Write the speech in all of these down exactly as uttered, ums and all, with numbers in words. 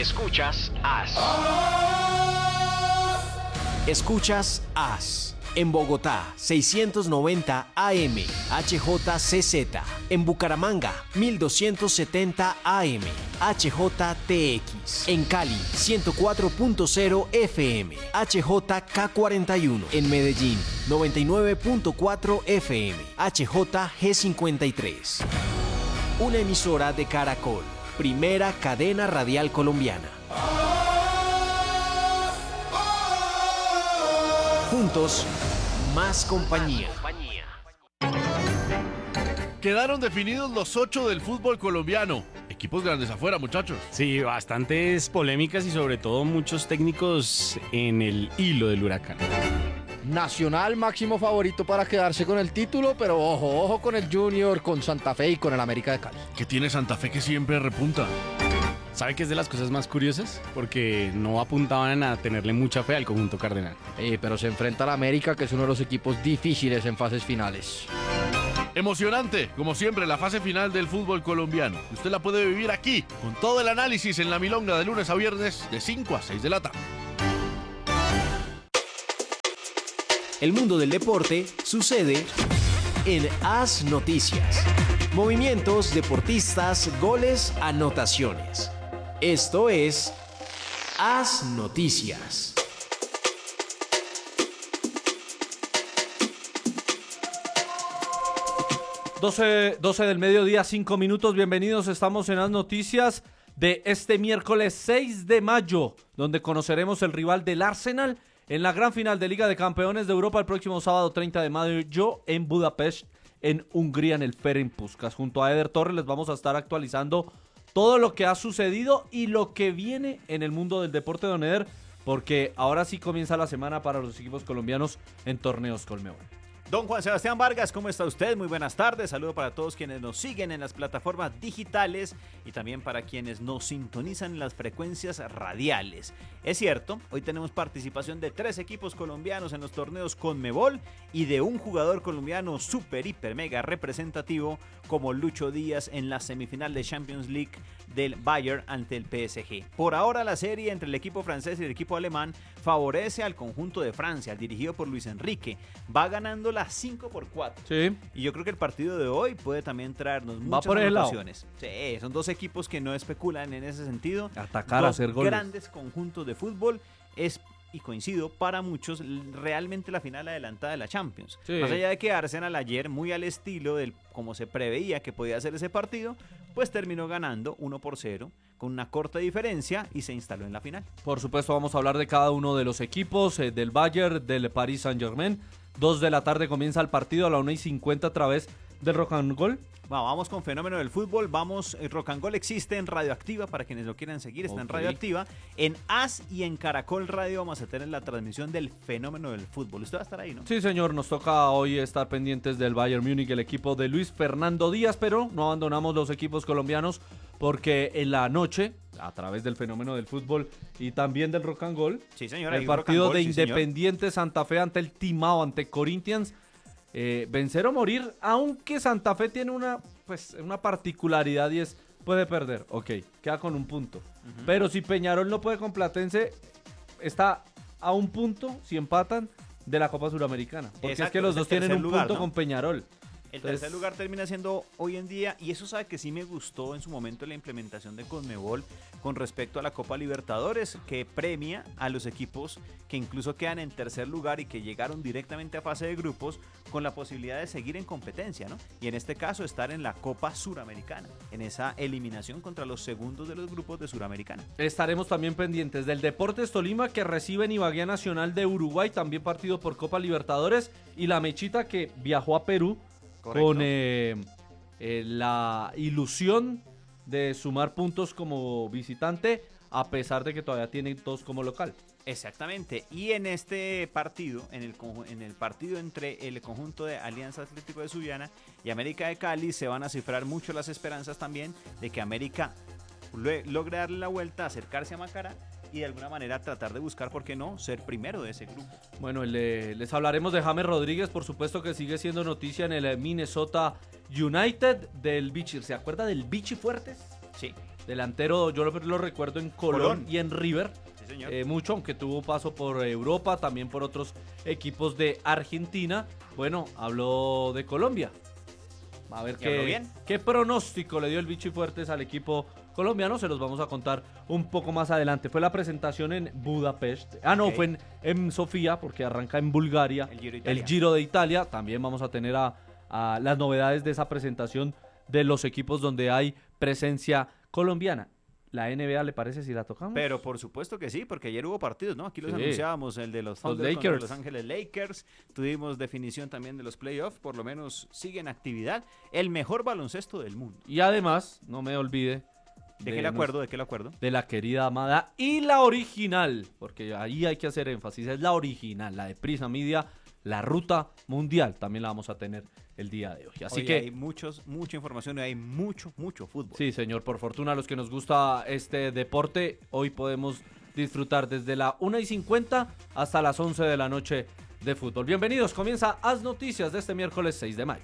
Escuchas A S. Escuchas A S. En Bogotá, seiscientos noventa A M, H J C Z. En Bucaramanga, mil doscientos setenta A M, H J T X. En Cali, ciento cuatro punto cero F M, H J K cuarenta y uno. En Medellín, noventa y nueve punto cuatro F M, H J G cincuenta y tres. Una emisora de Caracol, primera cadena radial colombiana. Juntos, más compañía. Quedaron definidos los ocho del fútbol colombiano. Equipos grandes afuera, muchachos. Sí, bastantes polémicas y sobre todo muchos técnicos en el hilo del huracán. Nacional máximo favorito para quedarse con el título, pero ojo, ojo con el Junior, con Santa Fe y con el América de Cali. ¿Qué tiene Santa Fe que siempre repunta? ¿Sabe qué es de las cosas más curiosas? Porque no apuntaban a tenerle mucha fe al conjunto cardenal. Eh, pero se enfrenta al América, que es uno de los equipos difíciles en fases finales. Emocionante, como siempre, la fase final del fútbol colombiano. Usted la puede vivir aquí, con todo el análisis en La Milonga de lunes a viernes, de cinco a seis de la tarde. El mundo del deporte sucede en A S Noticias. Movimientos, deportistas, goles, anotaciones. Esto es A S Noticias. doce, doce del mediodía, cinco minutos. Bienvenidos, estamos en A S Noticias de este miércoles seis de mayo, donde conoceremos el rival del Arsenal en la gran final de Liga de Campeones de Europa el próximo sábado treinta de mayo en Budapest, en Hungría, en el Ferenc Puskás. Junto a Eder Torres les vamos a estar actualizando todo lo que ha sucedido y lo que viene en el mundo del deporte, don Eder, porque ahora sí comienza la semana para los equipos colombianos en torneos Conmebol. Don Juan Sebastián Vargas, ¿cómo está usted? Muy buenas tardes. Saludo para todos quienes nos siguen en las plataformas digitales y también para quienes nos sintonizan en las frecuencias radiales. Es cierto, hoy tenemos participación de tres equipos colombianos en los torneos Conmebol y de un jugador colombiano súper, hiper, mega representativo como Lucho Díaz en la semifinal de Champions League del Bayern ante el P S G. Por ahora la serie entre el equipo francés y el equipo alemán favorece al conjunto de Francia, dirigido por Luis Enrique. Va ganando las cinco por cuatro. Sí. Y yo creo que el partido de hoy puede también traernos muchas por el lado. anotaciones. Sí, son dos equipos que no especulan en ese sentido. Atacar, dos hacer goles. Grandes conjuntos de fútbol. Es, y coincido, para muchos realmente la final adelantada de la Champions. Sí. Más allá de que Arsenal ayer, muy al estilo del como se preveía que podía ser ese partido, pues terminó ganando uno por cero con una corta diferencia y se instaló en la final. Por supuesto, vamos a hablar de cada uno de los equipos, eh, del Bayern, del Paris Saint-Germain. Dos de la tarde comienza el partido a la una y cincuenta a través del Rock and Roll. Bueno, vamos con Fenómeno del Fútbol. Vamos, el Rock and Roll existe en Radioactiva para quienes lo quieran seguir. Está en Ok. Radioactiva. En A S y en Caracol Radio vamos a tener la transmisión del Fenómeno del Fútbol. Usted va a estar ahí, ¿no? Sí, señor, nos toca hoy estar pendientes del Bayern Múnich, el equipo de Luis Fernando Díaz, pero no abandonamos los equipos colombianos porque en la noche, a través del Fenómeno del Fútbol y también del Rock and Roll, Sí, señor. el hay Rock and partido Roll, de sí, señor. Independiente Santa Fe ante el Timao, ante Corinthians, eh, vencer o morir, aunque Santa Fe tiene una, pues, una particularidad y es, puede perder, ok, queda con un punto, uh-huh. Pero si Peñarol no puede con Platense, está a un punto, si empatan, de la Copa Suramericana, porque Exacto, es que los es el dos tienen tercer un lugar, punto ¿no? con Peñarol. El Entonces, tercer lugar termina siendo hoy en día, y eso sabe que sí me gustó en su momento la implementación de Conmebol con respecto a la Copa Libertadores, que premia a los equipos que incluso quedan en tercer lugar y que llegaron directamente a fase de grupos con la posibilidad de seguir en competencia, ¿no? Y en este caso estar en la Copa Suramericana, en esa eliminación contra los segundos de los grupos de Suramericana. Estaremos también pendientes del Deportes Tolima, que recibe en Ibagué Nacional de Uruguay, también partido por Copa Libertadores, y la Mechita, que viajó a Perú. Correcto. Con eh, eh, la ilusión de sumar puntos como visitante, a pesar de que todavía tiene dos como local. Exactamente, y en este partido, en el, en el partido entre el conjunto de Alianza Atlético de Subiana y América de Cali, se van a cifrar mucho las esperanzas también de que América logre darle la vuelta, acercarse a Macará y de alguna manera tratar de buscar, ¿por qué no?, ser primero de ese grupo. Bueno, le, les hablaremos de James Rodríguez, por supuesto que sigue siendo noticia en el Minnesota United del Vichy. ¿Se acuerda del Vichy Fuertes? Sí. delantero, yo lo, lo recuerdo en Colón, Colón. y en River, Sí, señor. eh, mucho, aunque tuvo paso por Europa, también por otros equipos de Argentina. Bueno, habló de Colombia. A ver ¿Y habló qué, bien? qué pronóstico le dio el Bicho y Fuertes al equipo colombiano. Se los vamos a contar un poco más adelante. Fue la presentación en Budapest. Ah, no, Ok. fue en, en Sofía, porque arranca en Bulgaria. El Giro de Italia. El Giro de Italia. También vamos a tener a, a las novedades de esa presentación de los equipos donde hay presencia colombiana. ¿La N B A le parece si la tocamos? Pero por supuesto que sí, porque ayer hubo partidos, ¿no? Aquí los Sí. anunciábamos, el de los Thunder contra Lakers. Los Ángeles Lakers. Tuvimos definición también de los playoffs, por lo menos sigue en actividad. El mejor baloncesto del mundo. Y además, no me olvide ¿De qué le acuerdo? ¿De qué le acuerdo? de la querida amada y la original, porque ahí hay que hacer énfasis, es la original, la de Prisa Media, la ruta mundial, también la vamos a tener el día de hoy. Así Hoy que, hay muchos, mucha información y hay mucho, mucho fútbol. sí señor, por fortuna a los que nos gusta este deporte, hoy podemos disfrutar desde la una y cincuenta hasta las once de la noche de fútbol. Bienvenidos, comienza Haz Noticias de este miércoles seis de mayo.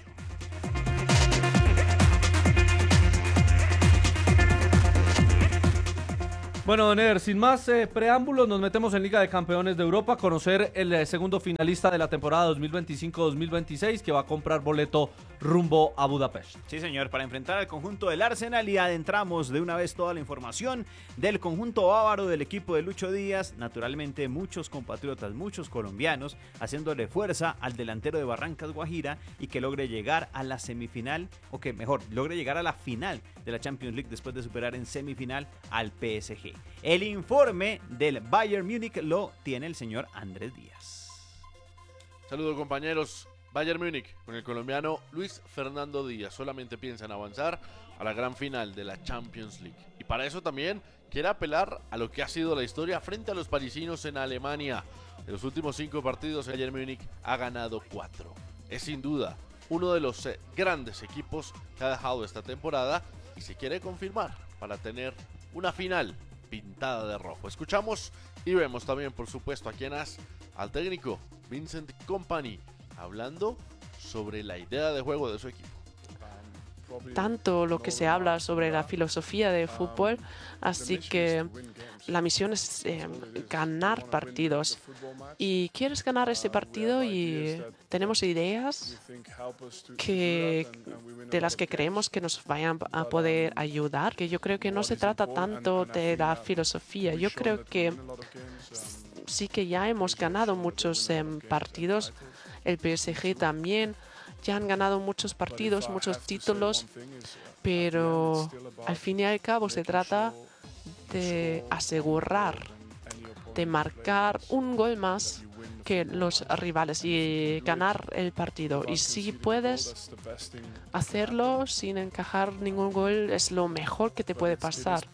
Bueno, Don Eder, sin más eh, preámbulos, nos metemos en Liga de Campeones de Europa a conocer el eh, segundo finalista de la temporada dos mil veinticinco dos mil veintiséis que va a comprar boleto rumbo a Budapest. Sí, señor, para enfrentar al conjunto del Arsenal y adentramos de una vez toda la información del conjunto bávaro del equipo de Lucho Díaz. Naturalmente, muchos compatriotas, muchos colombianos, haciéndole fuerza al delantero de Barrancas Guajira y que logre llegar a la semifinal, o que mejor, logre llegar a la final de la Champions League después de superar en semifinal al P S G. El informe del Bayern Múnich lo tiene el señor Andrés Díaz. Saludos compañeros. Bayern Múnich con el colombiano Luis Fernando Díaz solamente piensa en avanzar a la gran final de la Champions League. Y para eso también quiere apelar a lo que ha sido la historia frente a los parisinos en Alemania. De los últimos cinco partidos, el Bayern Múnich ha ganado cuatro. Es sin duda uno de los eh, grandes equipos que ha dejado esta temporada y se quiere confirmar para tener una final pintada de rojo. Escuchamos y vemos también, por supuesto, a quien has al técnico Vincent Kompany hablando sobre la idea de juego de su equipo. Tanto lo que se habla sobre la filosofía de fútbol, así que la misión es eh, ganar partidos. Y quieres ganar ese partido y tenemos ideas que, de las que creemos que nos vayan a poder ayudar, que yo creo que no se trata tanto de la filosofía. Yo creo que sí que ya hemos ganado muchos eh, partidos, el P S G también. Ya han ganado muchos partidos, muchos títulos, pero al fin y al cabo se trata de asegurar, de marcar un gol más que los rivales y ganar el partido. Y si puedes hacerlo sin encajar ningún gol, es lo mejor que te puede pasar.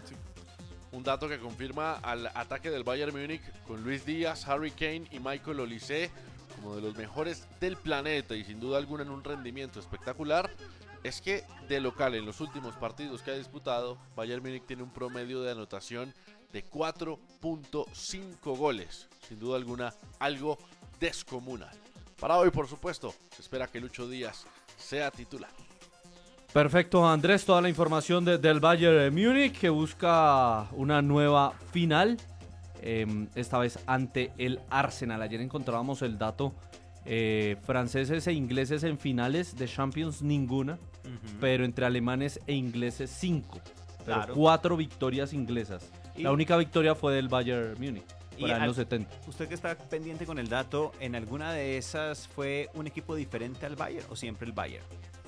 Un dato que confirma al ataque del Bayern Múnich con Luis Díaz, Harry Kane y Michael Olise como de los mejores del planeta y sin duda alguna en un rendimiento espectacular, es que de local en los últimos partidos que ha disputado, Bayern Múnich tiene un promedio de anotación de cuatro punto cinco goles, sin duda alguna algo descomunal. Para hoy, por supuesto, se espera que Lucho Díaz sea titular. Perfecto, Andrés, toda la información de, del Bayern Múnich que busca una nueva final. Eh, esta vez ante el Arsenal. Ayer encontrábamos el dato, eh, franceses e ingleses en finales de Champions ninguna, uh-huh. pero entre alemanes e ingleses cinco, pero claro. cuatro victorias inglesas. Y la única victoria fue del Bayern Múnich, para en los setenta. Usted que está pendiente con el dato, ¿en alguna de esas fue un equipo diferente al Bayern o siempre el Bayern?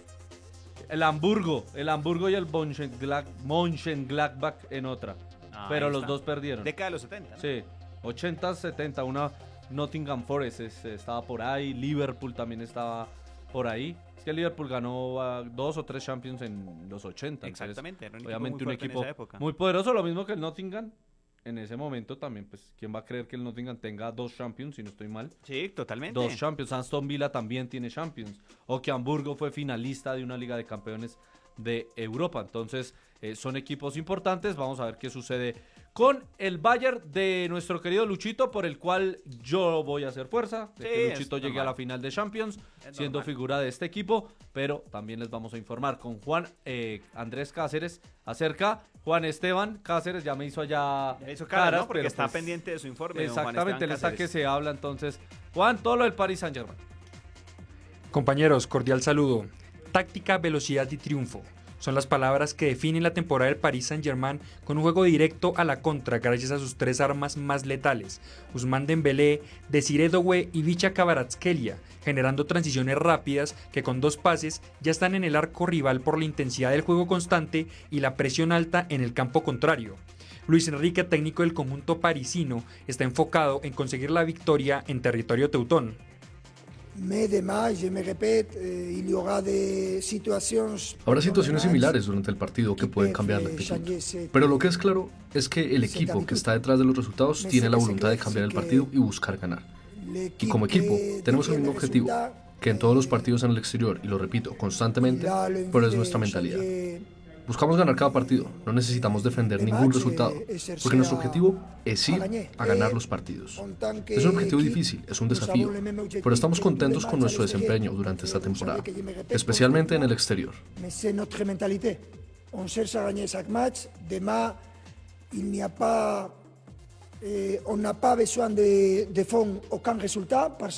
El Hamburgo, el Hamburgo y el Mönchengladbach en otra. Ah, pero los dos perdieron. Década de los setenta, ¿no? Sí, ochenta, setenta. Una Nottingham Forest es, estaba por ahí. Liverpool también estaba por ahí. Es que Liverpool ganó uh, dos o tres Champions en los ochenta. Exactamente. Entonces, era un obviamente equipo un equipo muy poderoso. Lo mismo que el Nottingham. En ese momento también, pues, ¿quién va a creer que el Nottingham tenga dos Champions, si no estoy mal? Sí, totalmente. Dos Champions. Aston Villa también tiene Champions. O que Hamburgo fue finalista de una Liga de Campeones de Europa. Entonces, eh, son equipos importantes. Vamos a ver qué sucede con el Bayern de nuestro querido Luchito, por el cual yo voy a hacer fuerza, de Sí, que es Luchito llegue normal. a la final de Champions, Es siendo normal. figura de este equipo, pero también les vamos a informar con Juan eh, Andrés Cáceres acerca, Juan Esteban Cáceres ya me hizo allá Ya hizo cara, ¿no? Porque pero está pues, pendiente de su informe. don Juan exactamente, él Esteban está que Cáceres. se habla entonces. Juan, todo lo del Paris Saint-Germain. Compañeros, cordial saludo. Táctica, velocidad y triunfo. Son las palabras que definen la temporada del Paris Saint-Germain con un juego directo a la contra gracias a sus tres armas más letales, Ousmane Dembélé, Desiré Doué y Vicha Kvaratskhelia, generando transiciones rápidas que con dos pases ya están en el arco rival por la intensidad del juego constante y la presión alta en el campo contrario. Luis Enrique, técnico del conjunto parisino, está enfocado en conseguir la victoria en territorio teutón. Mais demain, je me répète, euh, il y aura des situations. Habrá situaciones similares durante el partido que pueden cambiar la actitud. Pero lo que es claro es que el equipo que está detrás de los resultados tiene la voluntad de cambiar el partido y buscar ganar. Y como equipo tenemos el mismo objetivo, que en todos los partidos en el exterior, y lo repito constantemente, pero es nuestra mentalidad. Buscamos ganar cada partido, no necesitamos defender ningún resultado, porque nuestro objetivo es ir a ganar los partidos. Es un objetivo difícil, es un desafío, pero estamos contentos con nuestro desempeño durante esta temporada, especialmente en el exterior. Mais c'est notre mentalité. On cherche à gagner chaque match. Demain, il n'y a pas, eh, on n'a pas besoin de, de faire aucun résultat parce